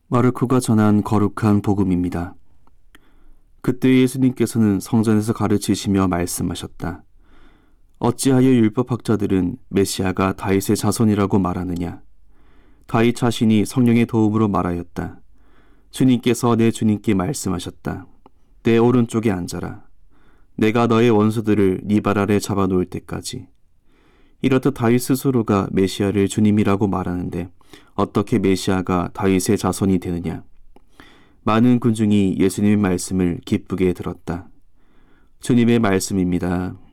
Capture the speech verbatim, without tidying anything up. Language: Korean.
마르코가 전한 거룩한 복음입니다. 그때 예수님께서는 성전에서 가르치시며 말씀하셨다. 어찌하여 율법학자들은 메시아가 다윗의 자손이라고 말하느냐? 다윗 자신이 성령의 도움으로 말하였다. 주님께서 내 주님께 말씀하셨다. 내 오른쪽에 앉아라. 내가 너의 원수들을 네 발 아래 잡아놓을 때까지. 이렇듯 다윗 스스로가 메시아를 주님이라고 말하는데 어떻게 메시아가 다윗의 자손이 되느냐? 많은 군중이 예수님의 말씀을 기쁘게 들었다. 주님의 말씀입니다.